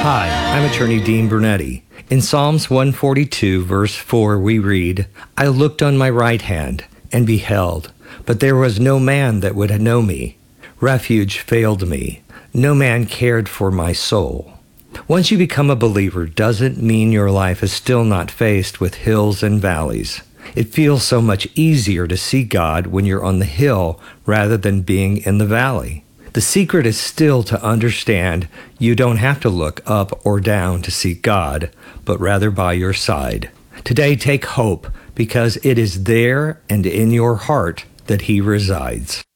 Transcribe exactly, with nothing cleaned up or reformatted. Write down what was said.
Hi, I'm attorney Dean Bernetti. In Psalms one forty-two, verse four, we read, I looked on my right hand and beheld, but there was no man that would know me. Refuge failed me. No man cared for my soul. Once you become a believer doesn't mean your life is still not faced with hills and valleys. It feels so much easier to see God when you're on the hill rather than being in the valley. The secret is still to understand you don't have to look up or down to see God, but rather by your side. Today, take hope because it is there and in your heart that He resides.